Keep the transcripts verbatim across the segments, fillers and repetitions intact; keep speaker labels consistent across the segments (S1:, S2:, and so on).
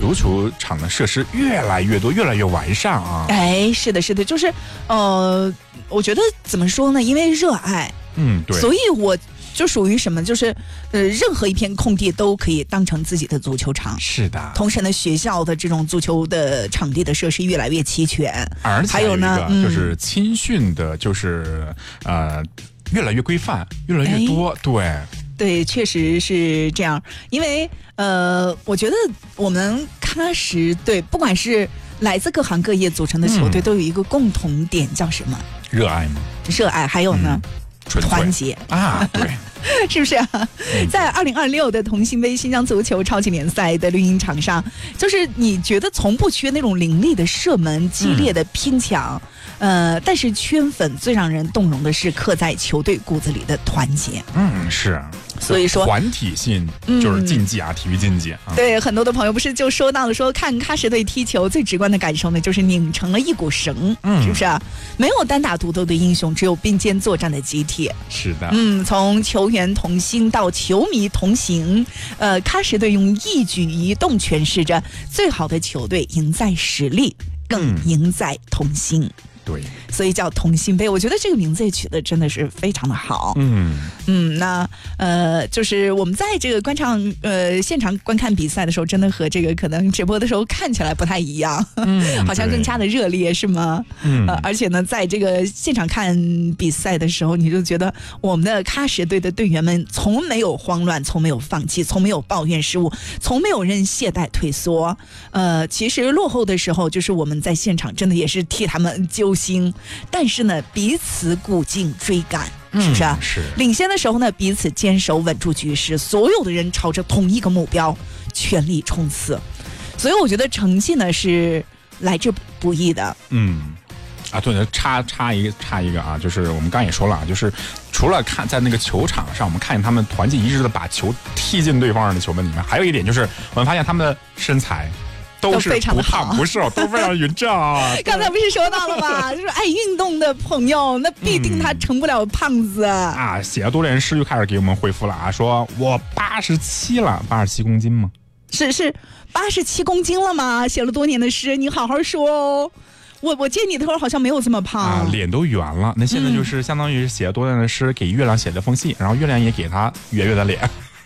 S1: 足球场的设施越来越多，越来越完善啊。
S2: 哎，是的，是的，就是呃，我觉得怎么说呢？因为热爱，
S1: 嗯，对，
S2: 所以我就属于什么，就是呃，任何一片空地都可以当成自己的足球场。
S1: 是的。
S2: 同时呢，学校的这种足球的场地的设施越来越齐全，
S1: 而且
S2: 还有呢，
S1: 有一个就是青训的，就是、嗯、呃，越来越规范，越来越多，
S2: 哎、
S1: 对。
S2: 对，确实是这样。因为呃，我觉得我们喀什队，不管是来自各行各业组成的球队，嗯、都有一个共同点，叫什么？
S1: 热爱吗？
S2: 热爱，还有呢，
S1: 嗯、
S2: 团结
S1: 啊，对。
S2: 是不是啊？在二零二六的同心杯新疆足球超级联赛的绿茵场上，就是你觉得从不缺那种凌厉的射门、激烈的拼抢，嗯、呃，但是圈粉最让人动容的是刻在球队骨子里的团结。
S1: 嗯，是。
S2: 所以说
S1: 团体性就是竞技啊，嗯、体育竞技啊。
S2: 对，很多的朋友不是就说到了说，看喀什队踢球最直观的感受呢，就是拧成了一股绳，嗯、是不是啊？没有单打独斗的英雄，只有并肩作战的集体。
S1: 是的。
S2: 嗯，从球员同心到球迷同行，呃，喀什队用一举一动诠释着最好的球队赢在实力，更赢在同心。嗯
S1: 对，
S2: 所以叫同心杯，我觉得这个名字也取得真的是非常的好。
S1: 嗯
S2: 嗯，那呃，就是我们在这个观场呃现场观看比赛的时候，真的和这个可能直播的时候看起来不太一样，嗯、好像更加的热烈，是吗？嗯、呃，而且呢，在这个现场看比赛的时候，你就觉得我们的喀什队的队员们从没有慌乱，从没有放弃，从没有抱怨失误，从没有人懈怠退缩。呃，其实落后的时候，就是我们在现场真的也是替他们揪心，但是呢，彼此鼓劲追赶，是不是啊？
S1: 嗯、是。
S2: 领先的时候呢，彼此坚守稳住局势，所有的人朝着同一个目标全力冲刺。所以我觉得成绩呢是来之不易的。
S1: 嗯。啊，对，插插一个插一个啊，就是我们刚才也说了啊，就是除了看在那个球场上，我们看见他们团结一致的把球踢进对方的球门里面，还有一点就是我们发现他们的身材。都是不胖不瘦，都非常匀称啊！
S2: 刚才不是说到了吗？就是爱运动的朋友，那必定他成不了胖子、嗯、
S1: 啊！写了多年诗就开始给我们回复了啊，说我八十七了，八十七公斤吗？
S2: 是是八十七公斤了吗？写了多年的诗，你好好说哦。我我见你的时候好像没有这么胖
S1: 啊，脸都圆了。那现在就是相当于是写了多年的诗，给月亮写了封信，然后月亮也给他圆圆的脸。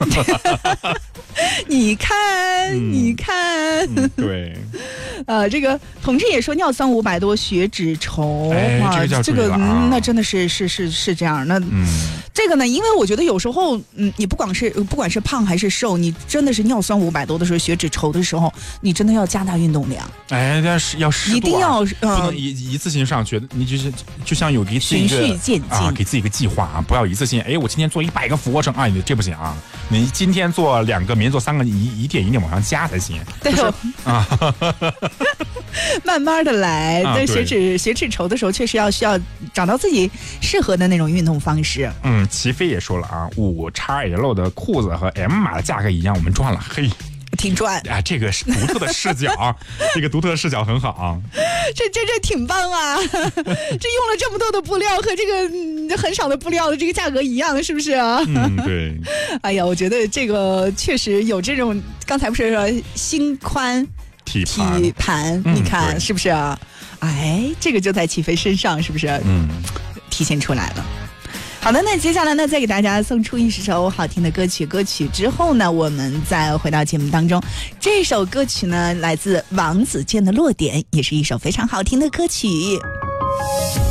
S2: 你看，嗯、你看，
S1: 嗯、对，
S2: 呃，这个同志也说尿酸五百多，血脂稠，
S1: 哎，
S2: 哇，
S1: 这个
S2: 这个、
S1: 啊、
S2: 那真的是是是是这样。那、
S1: 嗯、
S2: 这个呢，因为我觉得有时候，嗯，你不管是不管是胖还是瘦，你真的是尿酸五百多的时候，血脂稠的时候，你真的要加大运动量。
S1: 哎，要是要适度、啊，
S2: 一定要、
S1: 呃、不能一一次性上去，你就是就像有给自己一个
S2: 循序渐进
S1: 啊，给自己一个计划啊，不要一次性。哎，我今天做一百个俯卧撑啊，你这不行啊，你今天做两个，明天做三个，一一点一点往上加才行。
S2: 对、
S1: 就是、啊，
S2: 慢慢的来。
S1: 啊、
S2: 对，血脂血脂稠的时候，确实要需要找到自己适合的那种运动方式。
S1: 嗯，齐飞也说了啊，五 X L 的裤子和 M 码的价格一样，我们赚了，嘿。
S2: 挺赚
S1: 啊！这个是独特的视角，这个独特的视角很好啊。
S2: 这这这挺棒啊！这用了这么多的布料和这个、嗯、很少的布料的这个价格一样，是不是啊？
S1: 嗯，对。
S2: 哎呀，我觉得这个确实有这种，刚才不是说心宽
S1: 体盘，
S2: 体盘
S1: 嗯、
S2: 你看是不是啊？哎，这个就在齐飞身上，是不是？
S1: 嗯，
S2: 体现出来了。好的，那接下来呢，再给大家送出一首好听的歌曲。歌曲之后呢，我们再回到节目当中。这首歌曲呢，来自王子健的《落点》，也是一首非常好听的歌曲。